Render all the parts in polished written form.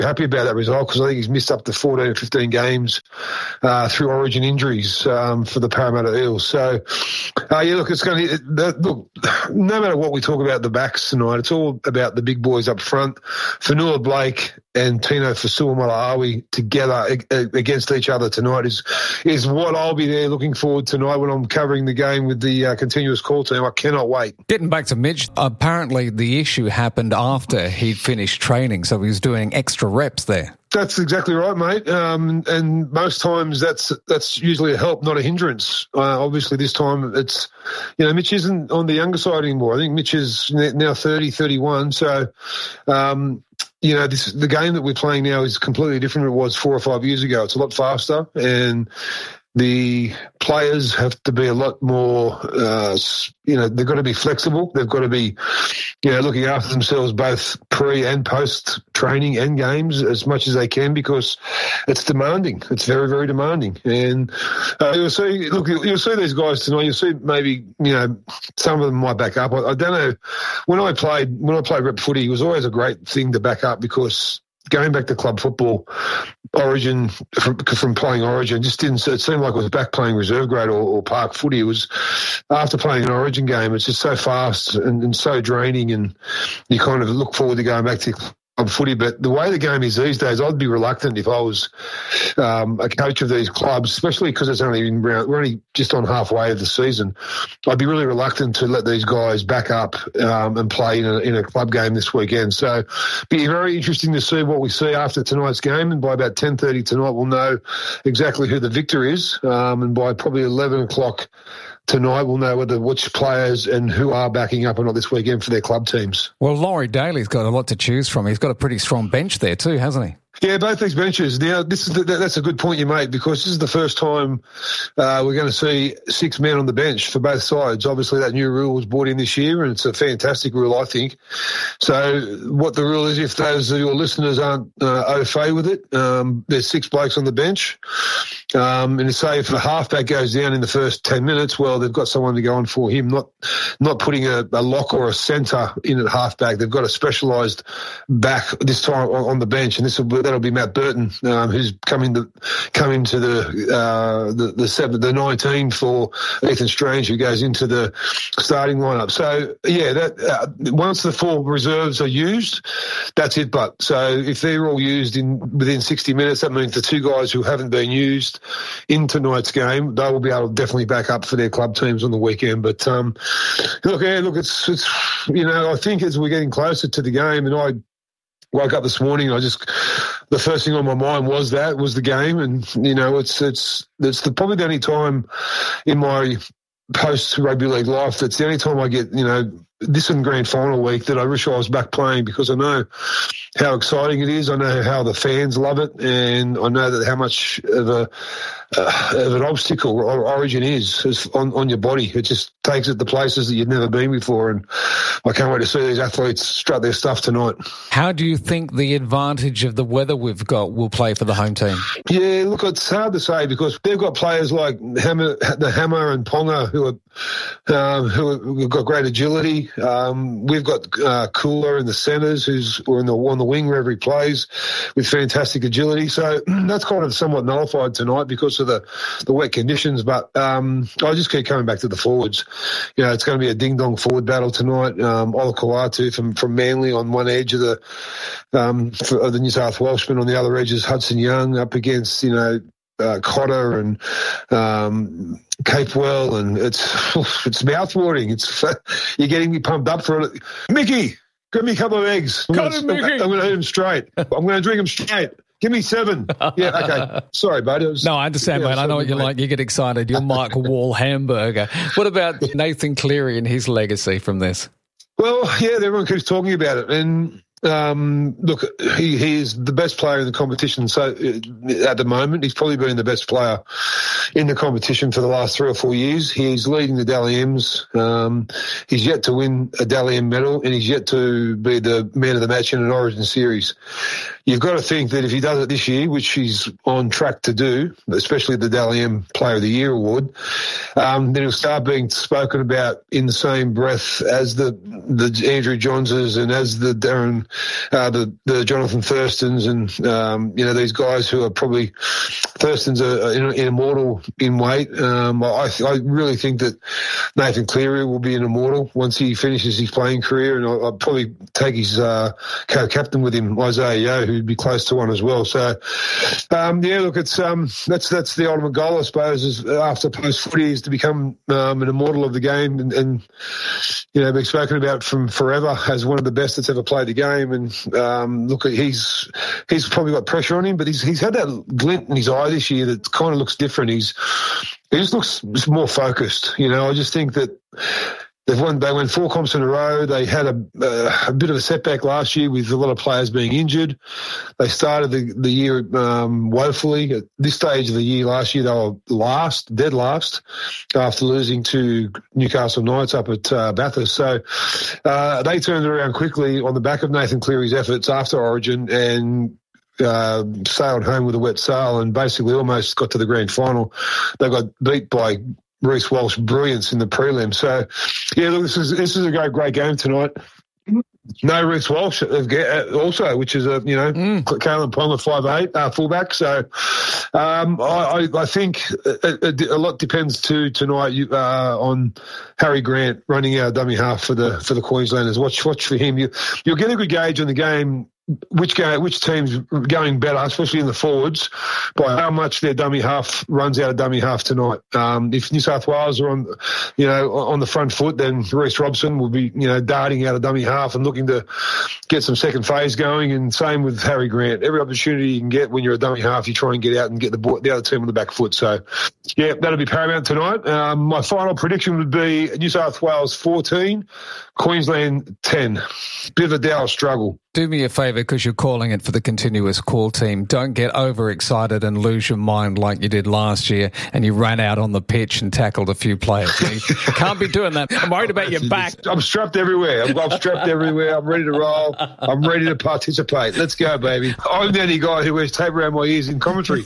happy about that result because I think he's missed up to 14 or 15 games through Origin injuries for the Parramatta Eels. So, look, it's going to look. No matter what we talk about the backs tonight, it's all about the big boys up front. Fanua Blake and Tino Fasuamalawi together against each other tonight is what I'll be there looking forward tonight when I'm covering the game with the continuous call team. I cannot wait. Getting back to Mitch, apparently the issue happened after he'd finished training, so he was doing extra reps there. That's exactly right, mate. And most times that's usually a help, not a hindrance. Obviously, this time it's, Mitch isn't on the younger side anymore. I think Mitch is now 30, 31. So, the game that we're playing now is completely different than it was 4 or 5 years ago. It's a lot faster, and the players have to be a lot more, they've got to be flexible. They've got to be, looking after themselves both pre and post training and games as much as they can because it's demanding. It's very, very demanding. And you'll see these guys tonight. You'll see maybe, some of them might back up. I don't know. When I played rep footy, it was always a great thing to back up because going back to club football, Origin, from playing Origin, just didn't. It seemed like it was back playing reserve grade or park footy. It was after playing an Origin game. It's just so fast and so draining, and you kind of look forward to going back to club footy. But the way the game is these days, I'd be reluctant if I was a coach of these clubs, especially because it's we're only just on halfway of the season. I'd be really reluctant to let these guys back up and play in a club game this weekend. So it'll be very interesting to see what we see after tonight's game. And by about 10:30 tonight, we'll know exactly who the victor is. And by probably 11 o'clock tonight, we'll know which players and who are backing up or not this weekend for their club teams. Well, Laurie Daly's got a lot to choose from. He's got a pretty strong bench there too, hasn't he? Yeah, both these benches. Now, that's a good point you make because this is the first time we're going to see 6 men on the bench for both sides. Obviously, that new rule was brought in this year, and it's a fantastic rule, I think. So what the rule is, if those of your listeners aren't au fait with it, there's 6 blokes on the bench. And to say if the halfback goes down in the first 10 minutes, well, they've got someone to go on for him, not putting a lock or a centre in at halfback. They've got a specialised back this time on the bench, and that'll be Matt Burton, who's come into the 19 for Ethan Strange, who goes into the starting lineup. So once the 4 reserves are used, that's it. But so if they're all used within 60 minutes, that means the 2 guys who haven't been used in tonight's game, they will be able to definitely back up for their club teams on the weekend. But look, it's I think as we're getting closer to the game, and I woke up this morning, the first thing on my mind was the game, and it's probably the only time in my post rugby league life that's the only time I get this in grand final week that I wish I was back playing because I know how exciting it is. I know how the fans love it, and I know that how much of an obstacle Origin is on your body. It just takes it to places that you've never been before, and I can't wait to see these athletes strut their stuff tonight. How do you think the advantage of the weather we've got will play for the home team? Yeah, look, it's hard to say because they've got players like the Hammer and Ponga who have got great agility. We've got Cooler in the centres who's on the wing wherever he plays with fantastic agility. So that's kind of somewhat nullified tonight because of the wet conditions. But I just keep coming back to the forwards. It's going to be a ding-dong forward battle tonight. Ola Kawatu from Manly on one edge of the New South Welshman. On the other edge is Hudson Young up against, Cotter and Capewell, and it's mouth-watering. You're getting me pumped up for it. Mickey, give me a couple of eggs. I'm going to eat them straight. I'm going to drink them straight. Give me 7. Yeah, okay. Sorry, bud. No, I understand, mate. I know what you're like. You get excited. You're Michael Wall hamburger. What about Nathan Cleary and his legacy from this? Well, yeah, everyone keeps talking about it, and look, he is the best player in the competition. So at the moment, he's probably been the best player in the competition for the last 3 or 4 years. He's leading the Dally M's. He's yet to win a Dally M medal, and he's yet to be the man of the match in an Origin series. you've got to think that if he does it this year, which he's on track to do, especially the Dally M Player of the Year award, then he'll start being spoken about in the same breath as the Andrew Johnses and as the Jonathan Thurstons and, these guys who are probably, Thurstons are immortal in weight. I really think that Nathan Cleary will be an immortal once he finishes his playing career, and I'll probably take his co-captain with him, Isaiah Yeo, who'd be close to one as well. So, it's that's the ultimate goal, I suppose, is after post-footy is to become an immortal of the game and be spoken about from forever as one of the best that's ever played the game. And he's probably got pressure on him, but he's had that glint in his eye this year that kind of looks different. He just looks more focused. I just think that they won 4 comps in a row. They had a bit of a setback last year with a lot of players being injured. They started the year woefully. At this stage of the year last year, they were dead last, after losing to Newcastle Knights up at Bathurst. So they turned it around quickly on the back of Nathan Cleary's efforts after Origin and sailed home with a wet sail and basically almost got to the grand final. They got beat by Reece Walsh brilliance in the prelim. So, look, this is a great game tonight. No Reece Walsh also, which is Kalen Ponga 5'8", fullback. So I think a lot depends tonight on Harry Grant running out dummy half for the Queenslanders. Watch for him. You'll get a good gauge on the game. Which team's going better, especially in the forwards, by how much their dummy half runs out of dummy half tonight. If New South Wales are on the front foot, then Reece Robson will be, darting out of dummy half and looking to get some second phase going. And same with Harry Grant. Every opportunity you can get when you're a dummy half, you try and get out and get the other team on the back foot. So, that'll be paramount tonight. My final prediction would be New South Wales 14, Queensland 10. Bit of a Dow struggle. Do me a favour, because you're calling it for the continuous call team. Don't get overexcited and lose your mind like you did last year and you ran out on the pitch and tackled a few players. You can't be doing that. I'm worried about your back. I'm strapped everywhere. I'm strapped everywhere. I'm ready to roll. I'm ready to participate. Let's go, baby. I'm the only guy who wears tape around my ears in commentary.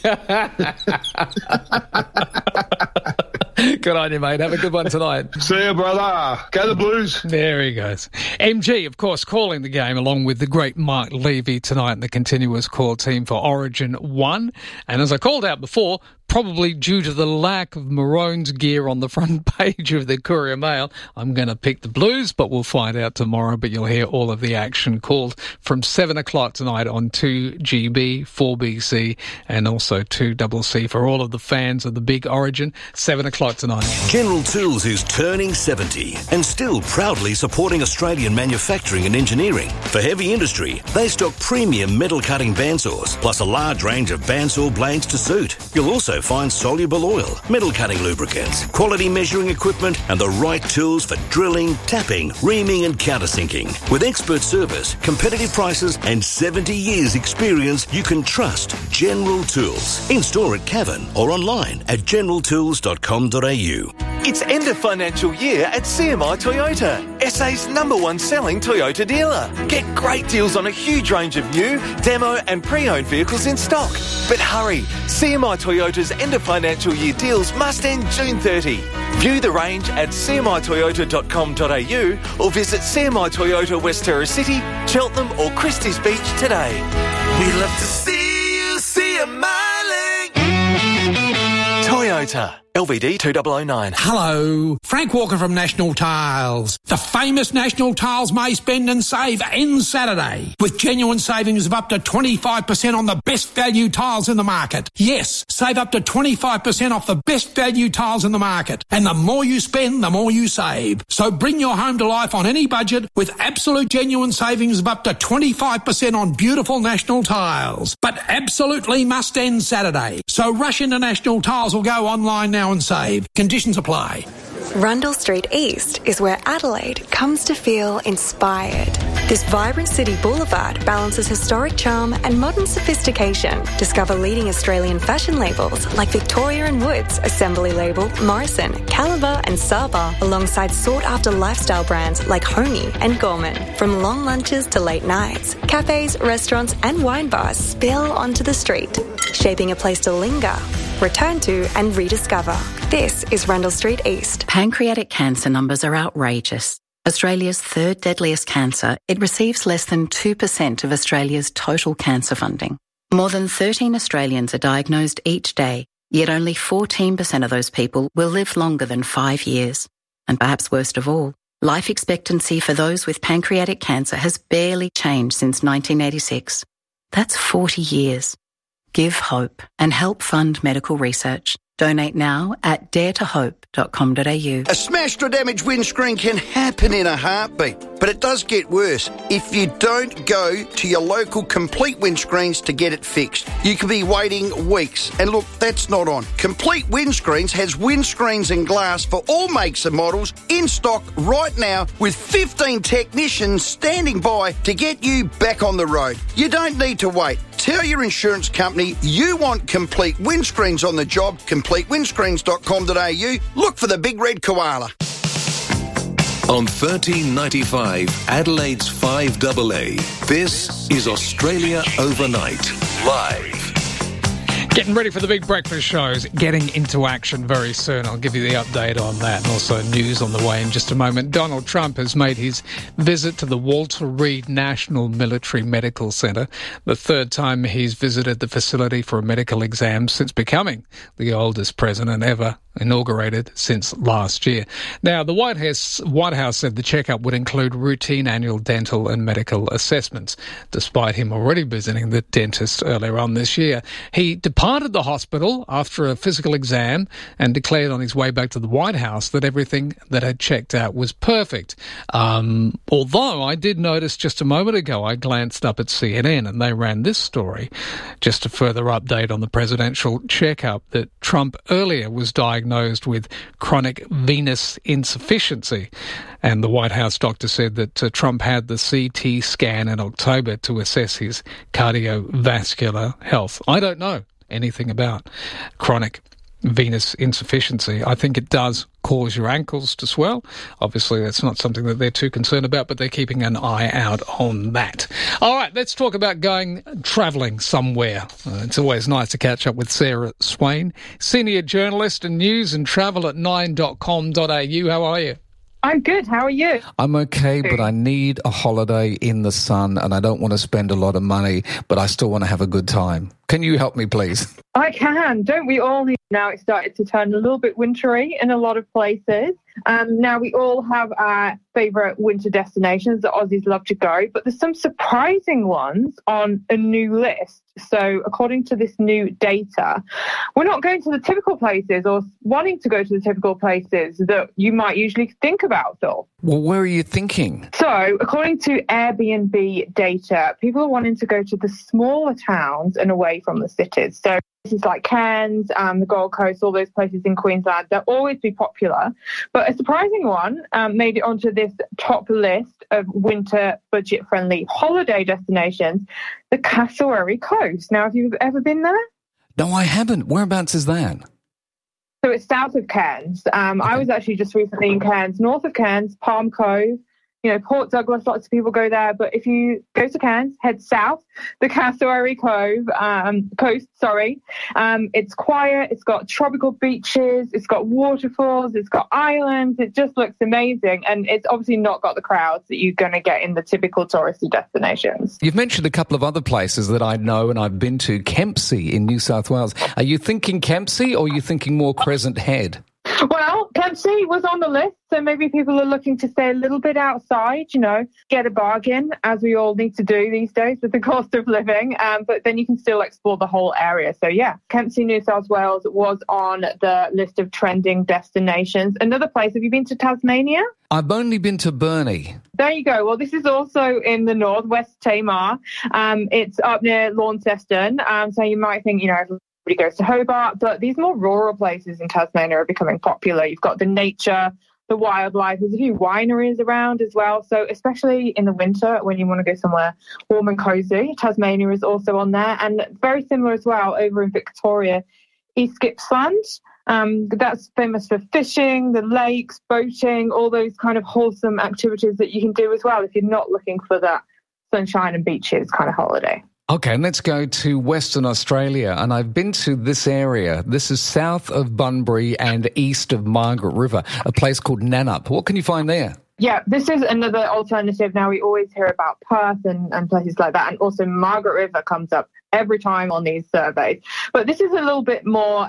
Good on you, mate. Have a good one tonight. See you, brother. Go the Blues. There he goes. MG, of course, calling the game along with the great Mark Levy tonight in the continuous call team for Origin 1. And as I called out before, probably due to the lack of Maroon's gear on the front page of the Courier Mail, I'm going to pick the Blues, but we'll find out tomorrow. But you'll hear all of the action called from 7 o'clock tonight on 2GB, 4BC, and also 2CC for all of the fans of the big Origin. 7 o'clock tonight. General Tools is turning 70 and still proudly supporting Australian manufacturing and engineering. For heavy industry, they stock premium metal cutting bandsaws, plus a large range of bandsaw blades to suit. You'll also find soluble oil, metal cutting lubricants, quality measuring equipment, and the right tools for drilling, tapping, reaming, and countersinking. With expert service, competitive prices, and 70 years experience, you can trust General Tools. In store at Cavan or online at generaltools.com.au. It's end of financial year at CMI Toyota, SA's #1 selling Toyota dealer. Get great deals on a huge range of new, demo and pre-owned vehicles in stock. But hurry, CMI Toyota's end of financial year deals must end June 30. View the range at cmitoyota.com.au or visit CMI Toyota West Terrace City, Cheltenham or Christie's Beach today. We love to see you CMI-ling. Toyota. LVD 2009. Hello, Frank Walker from National Tiles. The famous National Tiles May Spend and Save ends Saturday with genuine savings of up to 25% on the best value tiles in the market. Yes, save up to 25% off the best value tiles in the market. And the more you spend, the more you save. So bring your home to life on any budget with absolute genuine savings of up to 25% on beautiful National Tiles. But absolutely must end Saturday. So rush into National Tiles or go online now and save. Conditions apply. Rundle Street East is where Adelaide comes to feel inspired. This vibrant city boulevard balances historic charm and modern sophistication. Discover leading Australian fashion labels like Victoria & Woods, Assembly Label, Morrison, Caliber and Saba, alongside sought-after lifestyle brands like Homey and Gorman. From long lunches to late nights, cafes, restaurants and wine bars spill onto the street, shaping a place to linger, return to and rediscover. This is Rundle Street East. Pancreatic cancer numbers are outrageous. Australia's third deadliest cancer, it receives less than 2% of Australia's total cancer funding. More than 13 Australians are diagnosed each day, yet only 14% of those people will live longer than 5 years. And perhaps worst of all, life expectancy for those with pancreatic cancer has barely changed since 1986. That's 40 years. Give hope and help fund medical research. Donate now at daretohope.com.au. A smashed or damaged windscreen can happen in a heartbeat, but it does get worse if you don't go to your local Complete Windscreens to get it fixed. You could be waiting weeks, and look, that's not on. Complete Windscreens has windscreens and glass for all makes and models in stock right now, with 15 technicians standing by to get you back on the road. You don't need to wait. Tell your insurance company you want Complete Windscreens on the job. CompleteWindscreens.com.au. Look for the big red koala. On 1395 Adelaide's 5AA, this is Australia Overnight, live. Getting ready for the big breakfast shows, getting into action very soon. I'll give you the update on that, and also news on the way in just a moment. Donald Trump has made his visit to the Walter Reed National Military Medical Center, the third time he's visited the facility for a medical exam since becoming the oldest president ever inaugurated since last year. Now, the White House said the checkup would include routine annual dental and medical assessments, despite him already visiting the dentist earlier on this year. He departed the hospital after a physical exam and declared on his way back to the White House that everything that had checked out was perfect. Although I did notice just a moment ago, I glanced up at CNN and they ran this story, just a further update on the presidential checkup, that Trump earlier was diagnosed with chronic venous insufficiency. And the White House doctor said that Trump had the CT scan in October to assess his cardiovascular health. I don't know anything about chronic venous insufficiency. I think it does cause your ankles to swell. Obviously, that's not something that they're too concerned about, but they're keeping an eye out on that. All right, let's talk about going travelling somewhere. It's always nice to catch up with Sarah Swain, senior journalist and news and travel at 9.com.au. How are you? I'm good. How are you? I'm okay, but I need a holiday in the sun and I don't want to spend a lot of money, but I still want to have a good time. Can you help me, please? I can. Don't we all need? Now it's started to turn a little bit wintry in a lot of places. Now we all have our favourite winter destinations that Aussies love to go, but there's some surprising ones on a new list. So according to this new data, we're not going to the typical places or wanting to go to the typical places that you might usually think about, Phil. Well, where are you thinking? So according to Airbnb data, people are wanting to go to the smaller towns and away from the cities. So places like Cairns, the Gold Coast, all those places in Queensland, they'll always be popular. But a surprising one made it onto this top list of winter budget-friendly holiday destinations, the Cassowary Coast. Now, have you ever been there? No, I haven't. Whereabouts is that? So it's south of Cairns. I was actually just recently in Cairns, north of Cairns, Palm Cove. You know, Port Douglas, lots of people go there. But if you go to Cairns, head south, the Cassowary Coast, it's quiet, it's got tropical beaches, it's got waterfalls, it's got islands. It just looks amazing. And it's obviously not got the crowds that you're going to get in the typical touristy destinations. You've mentioned a couple of other places that I know and I've been to. Kempsey in New South Wales. Are you thinking Kempsey or are you thinking more Crescent Head? Well, Kempsey was on the list, so maybe people are looking to stay a little bit outside, you know, get a bargain, as we all need to do these days with the cost of living, but then you can still explore the whole area. So, yeah, Kempsey, New South Wales was on the list of trending destinations. Another place, have you been to Tasmania? I've only been to Burnie. There you go. Well, this is also in the north, West Tamar. It's up near Launceston, so you might think, you know, everybody goes to Hobart, but these more rural places in Tasmania are becoming popular. You've got the nature, the wildlife. There's a few wineries around as well. So especially in the winter when you want to go somewhere warm and cozy, Tasmania is also on there. And very similar as well over in Victoria, East Gippsland. That's famous for fishing, the lakes, boating, all those kind of wholesome activities that you can do as well if you're not looking for that sunshine and beaches kind of holiday. Okay, and let's go to Western Australia. And I've been to this area. This is south of Bunbury and east of Margaret River, a place called Nannup. What can you find there? Yeah, this is another alternative. Now, we always hear about Perth and places like that, and also Margaret River comes up every time on these surveys. But this is a little bit more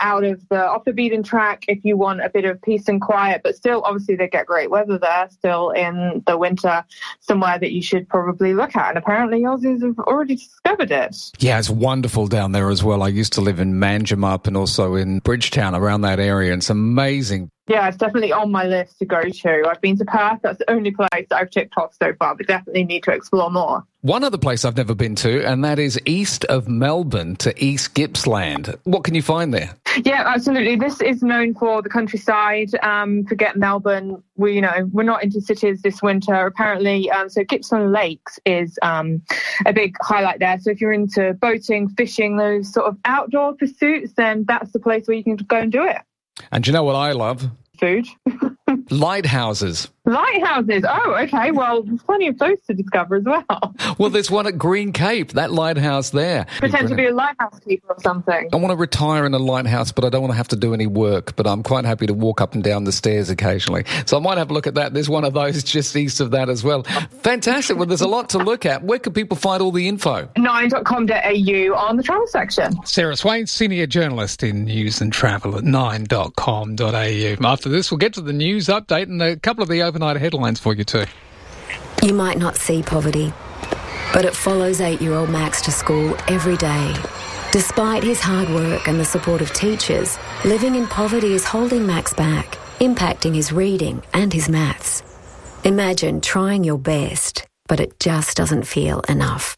off the beaten track if you want a bit of peace and quiet, but still, obviously, they get great weather there, still in the winter, somewhere that you should probably look at. And apparently, Aussies have already discovered it. Yeah, it's wonderful down there as well. I used to live in Manjimup and also in Bridgetown, around that area, and it's amazing. Yeah, it's definitely on my list to go to. I've been to Perth. That's the only place that I've ticked off so far, but definitely need to explore more. One other place I've never been to, and that is east of Melbourne to East Gippsland. What can you find there? Yeah, absolutely. This is known for the countryside. Forget Melbourne. We're not into cities this winter. Apparently, so Gippsland Lakes is a big highlight there. So if you're into boating, fishing, those sort of outdoor pursuits, then that's the place where you can go and do it. And do you know what I love? Food. Lighthouses. Lighthouses. Oh, okay. Well, there's plenty of those to discover as well. Well, there's one at Green Cape, that lighthouse there. Pretend to be a lighthouse keeper or something. I want to retire in a lighthouse, but I don't want to have to do any work. But I'm quite happy to walk up and down the stairs occasionally. So I might have a look at that. There's one of those just east of that as well. Fantastic. Well, there's a lot to look at. Where can people find all the info? 9.com.au on the travel section. Sarah Swain, senior journalist in news and travel at 9.com.au. After this, we'll get to the news update and a couple of the overnight headlines for you too. You might not see poverty, but it follows 8-year-old Max to school every day. Despite his hard work and the support of teachers, living in poverty is holding Max back, impacting his reading and his maths. Imagine trying your best, but it just doesn't feel enough.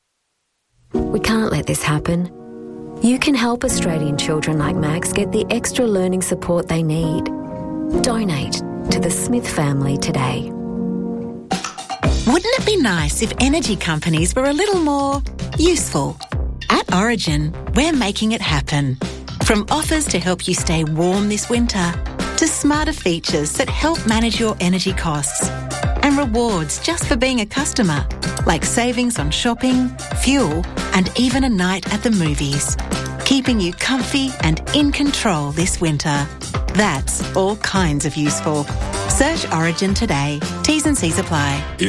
We can't let this happen. You can help Australian children like Max get the extra learning support they need. Donate to the Smith family today. Wouldn't it be nice if energy companies were a little more useful? At Origin, we're making it happen. From offers to help you stay warm this winter, to smarter features that help manage your energy costs, and rewards just for being a customer, like savings on shopping, fuel, and even a night at the movies. Keeping you comfy and in control this winter. That's all kinds of useful. Search Origin today. T's and C's apply.